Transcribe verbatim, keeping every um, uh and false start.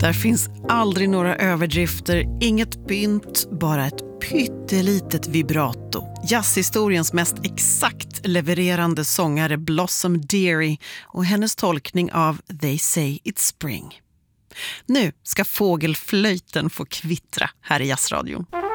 Där finns aldrig några överdrifter, inget pynt, bara ett pyttelitet vibrato. Jazzhistoriens mest exakt levererande sångare Blossom Dearie och hennes tolkning av They Say It's Spring. Nu ska fågelflöjten få kvittra här i Jazzradion.